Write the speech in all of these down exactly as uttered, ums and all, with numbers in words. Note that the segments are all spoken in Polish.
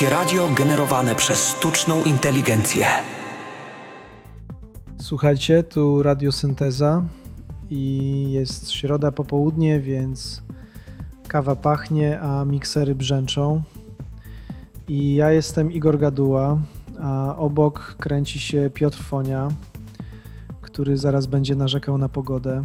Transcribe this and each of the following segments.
Polskie radio generowane przez sztuczną inteligencję. Słuchajcie, tu Radiosynteza i jest środa popołudnie, więc kawa pachnie, a miksery brzęczą. I ja jestem Igor Gaduła, a obok kręci się Piotr Fonia, który zaraz będzie narzekał na pogodę,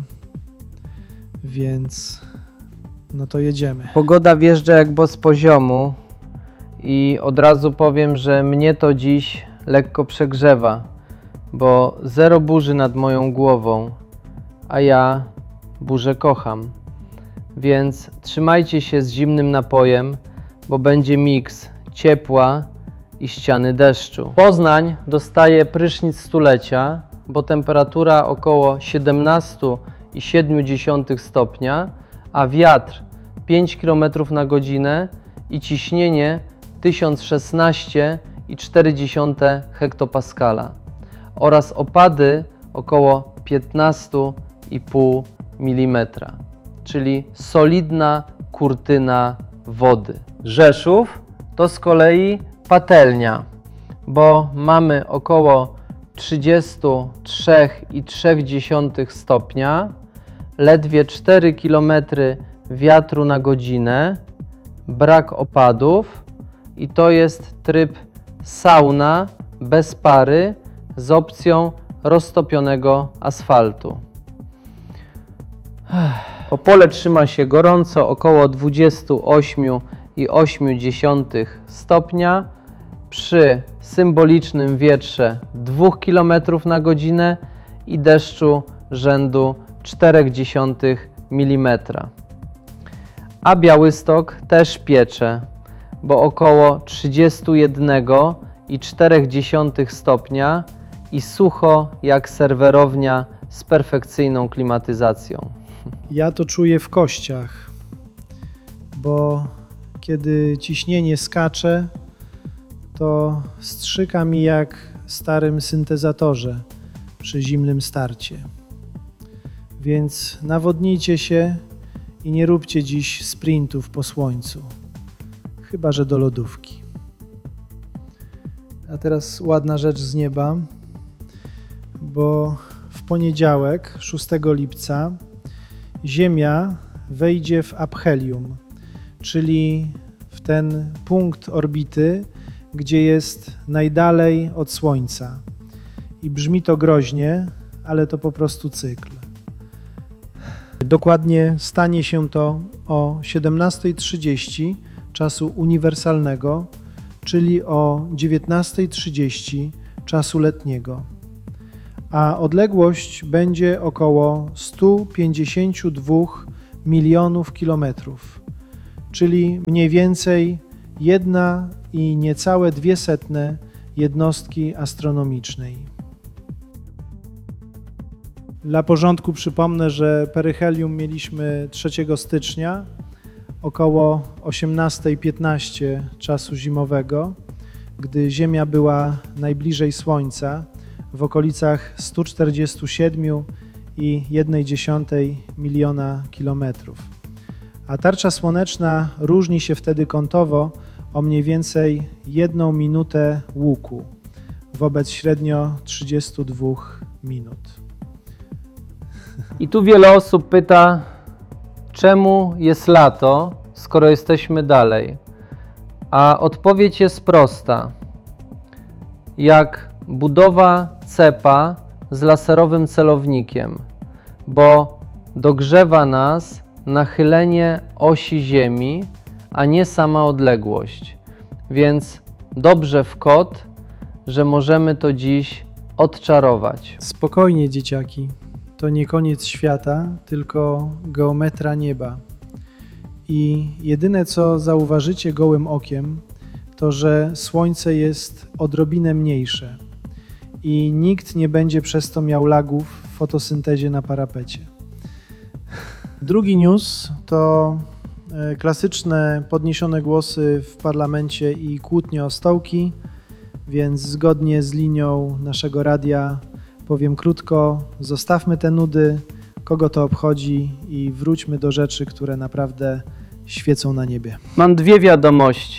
więc no to jedziemy. Pogoda wjeżdża jakby z poziomu i od razu powiem, że mnie to dziś lekko przegrzewa, bo zero burzy nad moją głową, a ja burzę kocham. Więc trzymajcie się z zimnym napojem, bo będzie miks ciepła i ściany deszczu. Poznań dostaje prysznic stulecia, bo temperatura około siedemnaście i siedem dziesiątych stopnia, a wiatr pięć kilometrów na godzinę i ciśnienie tysiąc szesnaście i cztery dziesiąte hektopaskala oraz opady około piętnaście i pół milimetra, czyli solidna kurtyna wody. Rzeszów to z kolei patelnia, bo mamy około trzydzieści trzy i trzy dziesiąte stopnia, ledwie cztery kilometry wiatru na godzinę, brak opadów i to jest tryb sauna bez pary z opcją roztopionego asfaltu. Opole trzyma się gorąco około dwadzieścia osiem i osiem dziesiątych stopnia przy symbolicznym wietrze dwóch kilometrów na godzinę i deszczu rzędu cztery dziesiąte milimetra. A Białystok też piecze, bo około trzydzieści jeden i cztery dziesiątych stopnia i sucho jak serwerownia z perfekcyjną klimatyzacją. Ja to czuję w kościach, bo kiedy ciśnienie skacze, to strzyka mi jak w starym syntezatorze przy zimnym starcie. Więc nawodnijcie się i nie róbcie dziś sprintów po słońcu, chyba że do lodówki. A teraz ładna rzecz z nieba, bo w poniedziałek, szóstego lipca, Ziemia wejdzie w aphelium, czyli w ten punkt orbity, gdzie jest najdalej od Słońca. I brzmi to groźnie, ale to po prostu cykl. Dokładnie stanie się to o siedemnasta trzydzieści czasu uniwersalnego, czyli o dziewiętnasta trzydzieści czasu letniego. A odległość będzie około sto pięćdziesiąt dwa milionów kilometrów, czyli mniej więcej jedna i niecałe dwie setne jednostki astronomicznej. Dla porządku przypomnę, że peryhelium mieliśmy trzeciego stycznia, około osiemnasta piętnaście czasu zimowego, gdy Ziemia była najbliżej Słońca, w okolicach sto czterdzieści siedem i jedna dziesiąta miliona kilometrów. A tarcza słoneczna różni się wtedy kątowo o mniej więcej jedną minutę łuku wobec średnio trzydziestu dwóch minut. I tu wiele osób pyta, czemu jest lato, skoro jesteśmy dalej? A odpowiedź jest prosta. Jak budowa cepa z laserowym celownikiem, bo dogrzewa nas nachylenie osi Ziemi, a nie sama odległość. Więc dobrze w kot, że możemy to dziś odczarować. Spokojnie, dzieciaki. To nie koniec świata, tylko geometria nieba. I jedyne, co zauważycie gołym okiem, to że Słońce jest odrobinę mniejsze i nikt nie będzie przez to miał lagów w fotosyntezie na parapecie. Drugi news to klasyczne podniesione głosy w parlamencie i kłótnie o stołki, więc zgodnie z linią naszego radia powiem krótko, zostawmy te nudy, kogo to obchodzi i wróćmy do rzeczy, które naprawdę świecą na niebie. Mam dwie wiadomości.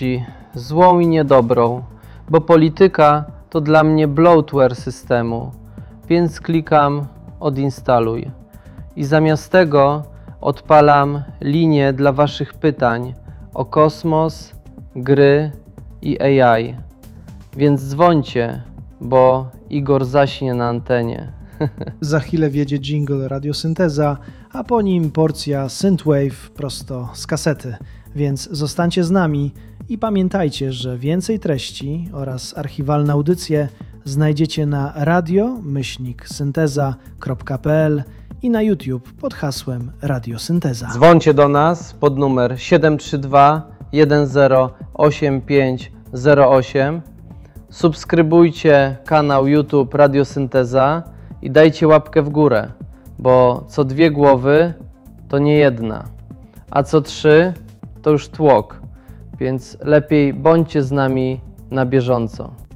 złą i niedobrą, bo polityka to dla mnie bloatware systemu, więc klikam odinstaluj. I zamiast tego odpalam linię dla Waszych pytań o kosmos, gry i A I. Więc dzwońcie, bo Igor zaśnie na antenie. Za chwilę wjedzie jingle Radiosynteza, a po nim porcja Synthwave prosto z kasety. Więc zostańcie z nami i pamiętajcie, że więcej treści oraz archiwalne audycje znajdziecie na radio myślnik synteza kropka p l i na YouTube pod hasłem Radiosynteza. Dzwońcie do nas pod numer siedem trzy dwa jeden zero osiem pięć zero osiem. Subskrybujcie kanał YouTube Radiosynteza i dajcie łapkę w górę, bo co dwie głowy to nie jedna, a co trzy to już tłok, więc lepiej bądźcie z nami na bieżąco.